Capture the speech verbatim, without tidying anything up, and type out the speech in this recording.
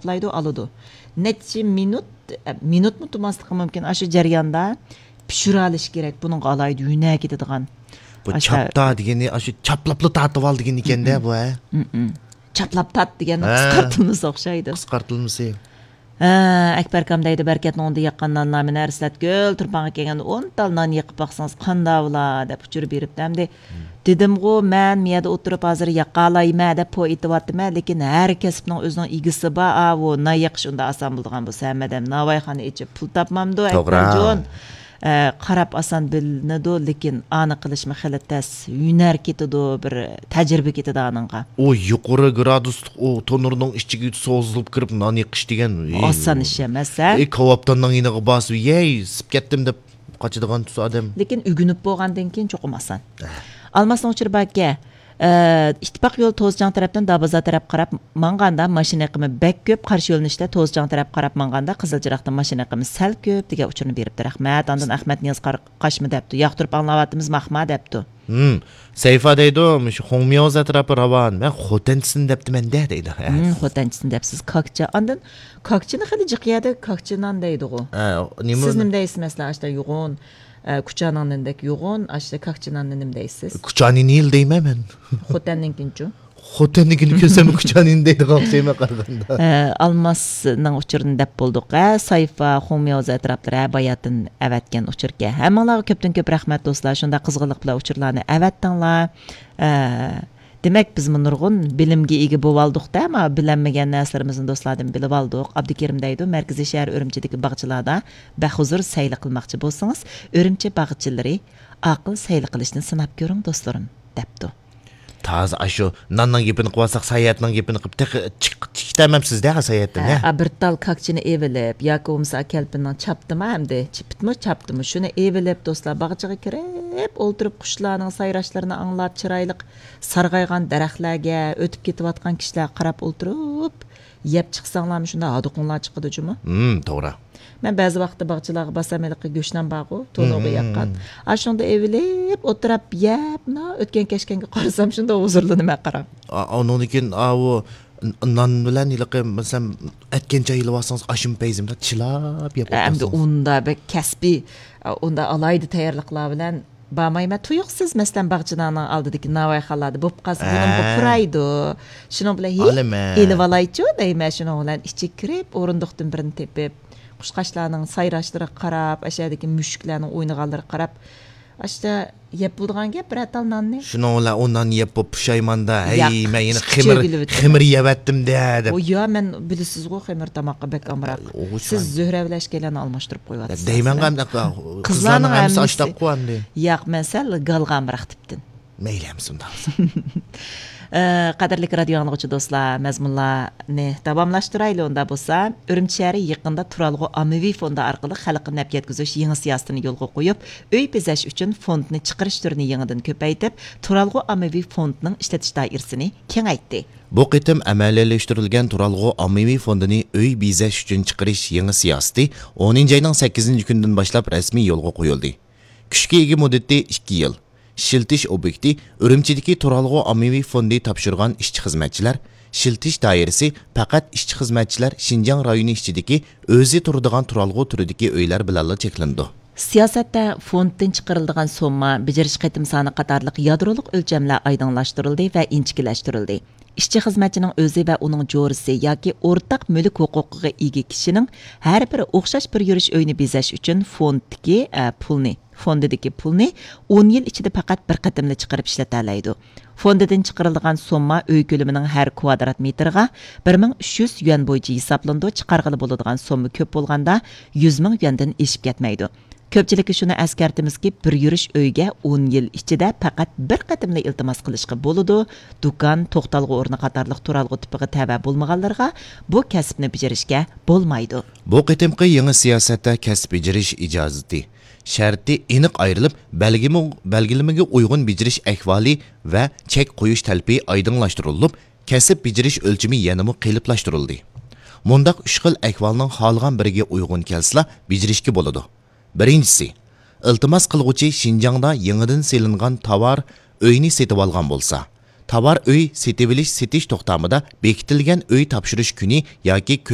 taplaydı, alıdı. Neçe minut, minut mu tutmaslığı mümkün. Aşı jarayanda pişir alış gerek. Bunun alaydı, yüne gidediğin. Bu çapta degeni, aşı çaplaplı tatlı al degen iken de bu he. Çaplap tat degen kıskartılması okşaydı. Kıskartılması. Akbar kamdaydı berketni onda yaqqandan namini arslat göl turpağa kelgende on tal nan yaqıp baqsanız qanda bula dep uçurib beripdi. Hamda dedim go men miyada o'tirib hozir yaqalayma dep po aytyaptım, lekin har kasbning o'zining igisi bor. A bu na yaqish unda oson bo'lgan bo'lsa hammadam navoyxona ichib pul topmamdi Akbarjon. qarab asan bilinadi, lekin aniq qilishmi xili tas yunar ketadi, bir tajriba ketadi anınğa. O yuqori graduslik o tonurning ichiga so'zilib kirib non yiqish degan oson ish emas. E kavabtandan yiniga bosib, "Yey, sip ketdim" deb qochadigan tus odam. Lekin ugunib bo'lgandan keyin cho'qim oson. Almasning Uchirbakka ittifoq yo'l To'zjang tarafdan Dabazor taraf qarab manganda mashina qimi bek ko'p, qarshi yo'linishda To'zjang taraf qarab manganda Qizilchiroqdan mashina qimi sal ko'p degan uchurni beribdi. Rahmat. Ondan Ahmad Niyoz Qashmi debdi. Yoqtirib anglayapmiz Mahma debdi. Hmm. Sayfa deydi, shu Xongmyoz atrofi ravon. Men Xotanchisin debdi menda deydi. Hmm, Xotanchisin debsiz. Kokcha. Ondan kokchini xili jiqiyadi, kokchinan deydi u. Ha, nima? Siz nima deysiz masalan, ashta yo'g'on Kuchananındaki yoğun, aşağıda kakçınanın deysiz. Kuchanin il deyme ben. Xotanninkinchu. Xotanninkini kösemi kuchanin deydi qalsayma qaraganda. Almasning uçurunu dep bolduq. Sayfa Xongmyoz atroflari bayatin avatgan uçurga. Hammalarga ko'pdan ko'p rahmat do'stlar. Shunda qizg'inlik bilan uçurlarni avatdinglar. Demek biz nurg'un bilimga ega bo'ldik-da, ama bilinmagan narsalarimizni do'stlardan bilib oldik. Abdukerim deydi, Markaziy shahar Urumchidagi bog'chilarda bahuzur sayli qilmoqchi bo'lsangiz, Urumchi bog'chilari aql sayli qilishni sinab ko'ring do'stlarim, debdi. Taz ashu nandan gepini qilsak, sayatning gepini qilib chiqtamamsiz-da sayatdan, ha? Bir tal kakchini evilib, yoki bo'lmasa kalpinning chapdimi hamda, chipitmi chapdimi, shuni evilib do'stlar bog'chaga kirib, o'ltirib qushlarning sayrashlarini anglab, chiroyli sarg'aygan daraxtlarga o'tib ketayotgan kishilar qarab o'ltirib, yeb chiqsanglarmi shunda aduqunlar chiqadi jumi? Hmm, to'g'ri. Men ba'zi vaqtda bog'chalarga basameliqqa go'shdan bag'u, to'log'i yaqqan. Ashunda evilib, o'tirib yeb, o'tgan kashkanga qarasam shunda huzurlanib qarab. Onunikin avu non bilan yilqim masalan aytgancha yilib olsangiz ashim payzimda chilab yeb o'tirasiz. Endi unda bir kasbiy, unda alaydi tayyorliqlar bilan Bamayma tuyuqsiz masalan bog'chalarning oldidagi navoyxalarda bo'p qolsa bunim bu puraydi. Shuni bilan elib olaychi deyman, shuni bilan ichi kirib, o'rindiqdan birini tepib, qushqashlarning sayrashlariga qarab, ashadagi mushuklarning o'ynaganlariga qarab, ashta yeb bo'lgan gap bir atal nonni. Shuni bilan ondan yeb pushaymanda, hey, men yana ximir ximir yebatdim deb. O yo, men bilasiz-ku ximir tamoqqa bek amroq. Siz Zuhra bilan ishkalarni almashtirib qo'yapsiz. Deyman qanday qizlarning hamsi ashtab qo'yandi. Yo'q, men sal galg'amroq tipdin. Maylamsin da. Qadrli radio anglag'uchi do'stlar, mazmunlarni davomlashtirayli unda bo'lsa, Urumchi shahri yaqinda Turalg'u ommaviy fondi orqali xalqqa naf yetkazish yangi siyosatini yo'lga qo'yib, uy bezash uchun fondni chiqarish turini yangidan ko'paytirib, Turalg'u ommaviy fondining ishlatish doirasini kengaytdi. Bu qitim amaliyalashtirilgan Turalg'u ommaviy fondini uy bezash uchun chiqarish yangi siyosati o'ninchi oyning sakkizinchi kunidan boshlab rasmiy yo'lga qo'yildi. Kuchga ega muddati ikki yil. Shiltish obyekti Urumchidagi Turalg'u ommaviy fondi topshirgan ishchi xizmatchilar, shiltish doirasi faqat ishchi xizmatchilar Xinjiang rayoni ichidagi o'zi turadigan Turalg'u turidagi uylar bilan cheklandi. Siyosatda fonddan chiqariladigan summa, bajarish qaytim soni qatorliq yadroliq o'lchamlar oydinlashtirildi va inchikilashtirildi. Ishchi xizmatchining o'zi va uning jo'risi yoki o'rtaq mulk huquqiga ega kishining har biri o'xshash bir yurish uyini bezash uchun fonddagi pulni fondidagi pulni o'n yil ichida faqat bir qatimli chiqarib ishlata oladi. Fondidan chiqarilgan summa uy ko'lamining har kvadrat metriga bir ming uch yuz yuan bo'yicha hisoblandi. Chiqarg'ili bo'ladigan summa ko'p bo'lganda yuz ming yuandan eshib ketmaydi. Ko'pchilikka shuni eskartimizki, bir yurish uyga o'n yil ichida faqat bir qatimli iltimos qilishga bo'ladi. Do'kon, to'xtalg'u o'rni qatorliq Turalg'u tipiga tava bo'lmaganlarga bu kasbni bajarishga bo'lmaydi. Bu qitimqi yangi siyosatda kasb bajarish ijozati sharti aniq ayrilib, belgilamaga uyg'un bajarish ahvoli va chek qo'yish talbi oydinlashtirilib, kasb bajarish o'lchami yanada qiyinlashtirildi. Mundaq uch xil ahvolning xohlagan biriga uyg'un kelsa, bajarishga bo'ladi. Birinchisi, iltimos qilguvchi Xinjiangda yangidan selingan tovar uyni setib olgan bo'lsa, tovar uy setib olish setish to'xtamida bekitilgan uy topshirish kuni yoki